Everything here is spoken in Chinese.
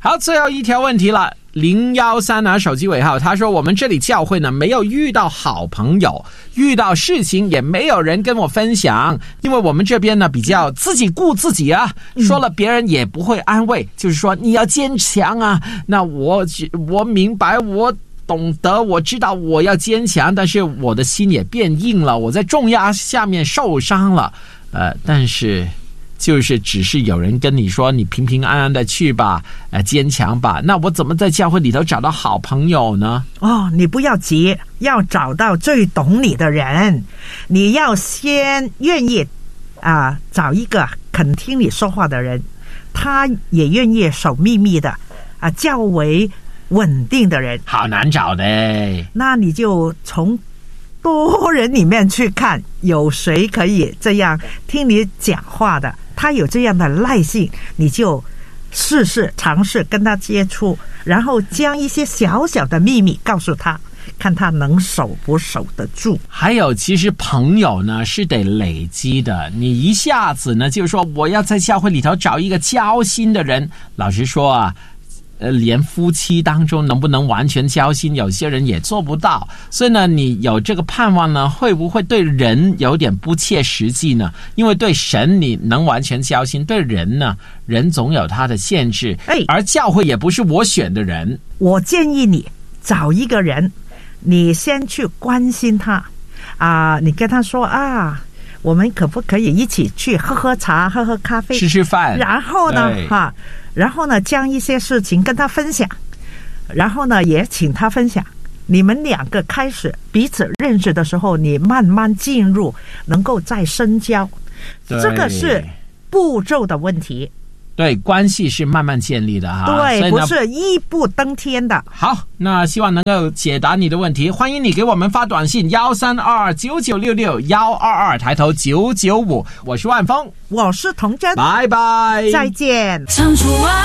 好，最后一条问题了。013啊，手机尾号，他说我们这里教会呢没有遇到好朋友，遇到事情也没有人跟我分享，因为我们这边呢比较自己顾自己啊，说了别人也不会安慰，就是说你要坚强啊。那我明白，我懂得，我知道我要坚强，但是我的心也变硬了，我在重压下面受伤了，但是就是只是有人跟你说你平平安安的去吧，坚强吧，那我怎么在教会里头找到好朋友呢？ 你不要急，要找到最懂你的人，你要先愿意找一个肯听你说话的人，他也愿意守秘密的较为稳定的人， 好难找的。 那你就从多人里面去看有谁可以这样听你讲话的，他有这样的耐性，你就尝试跟他接触，然后将一些小小的秘密告诉他，看他能守不守得住。 还有其实朋友呢是得累积的，你一下子呢就是说我要在教会里头找一个交心的人，老实说啊，连夫妻当中能不能完全交心，有些人也做不到。所以呢，你有这个盼望呢，会不会对人有点不切实际呢？因为对神你能完全交心，对人呢，人总有他的限制。而教会也不是我选的人。 我建议你找一个人，你先去关心他你跟他说我们可不可以一起去喝喝茶、喝喝咖啡、 吃吃饭？ 然后呢，将一些事情跟他分享，然后呢，也请他分享。你们两个开始彼此认识的时候，你慢慢进入，能够再深交，这个是步骤的问题。 对，关系是慢慢建立的对，不是一步登天的。 好，那希望能够解答你的问题，欢迎你给我们发短信1329966，122抬头995。我是万峰， 我是童真， 拜拜， 再见。